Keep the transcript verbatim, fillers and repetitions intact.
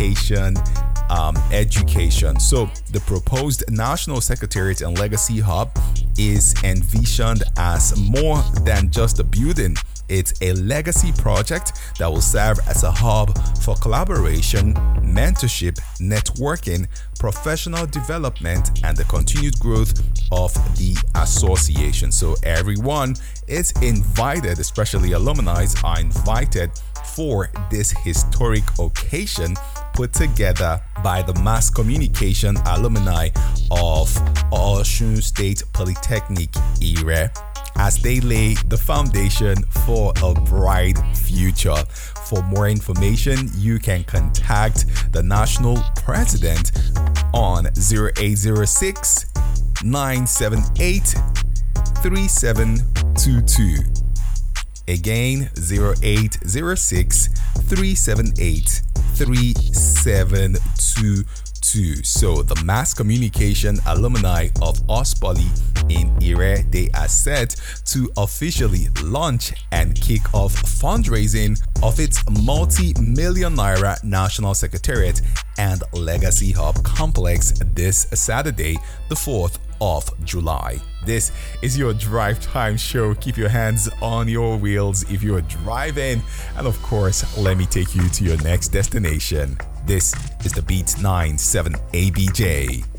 communication, um, education. So the proposed National Secretariat and Legacy Hub is envisioned as more than just a building. It's a legacy project that will serve as a hub for collaboration, mentorship, networking, professional development, and the continued growth of the association. So everyone is invited, especially alumni are invited for this historic occasion put together by the Mass Communication alumni of Osun State Polytechnic Ire, as they lay the foundation for a bright future. For more information, you can contact the national president on zero eight zero six, nine seven eight, three seven two two. Again, zero eight zero six, three seven eight, three seven two two. So the Mass Communication alumni of OSPoly in Ire, they are set to officially launch and kick off fundraising of its multi-million naira National Secretariat and Legacy Hub complex this Saturday, the fourth of July. This is your Drive Time show. Keep your hands on your wheels if you're driving, and of course, let me take you to your next destination. This is the Beat ninety-seven A B J.